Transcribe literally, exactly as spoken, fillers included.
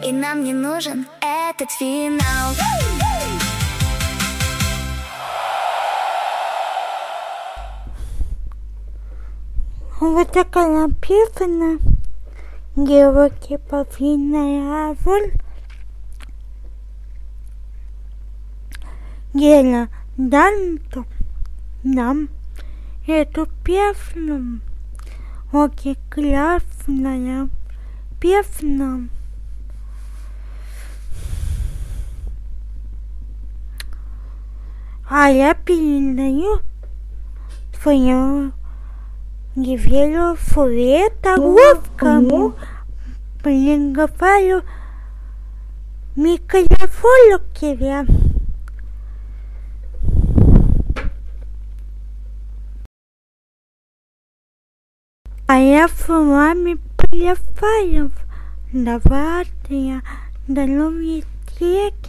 и нам не нужен этот финал. Вот такая написана. Девушки повинная роль. Геля Данто нам эту песню. Очень классная песня. А я передаю свою Евелю Фуретовскому приговариваю микрофону к тебе. А я с вами прощаюсь. Давайте, до новых встреч.